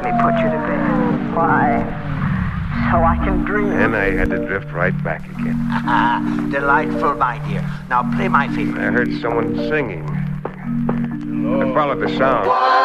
let me put you to bed. Why? So I can dream. Then I had to drift right back again. Delightful, my dear. Now play my favorite. I heard someone singing. I followed the sound.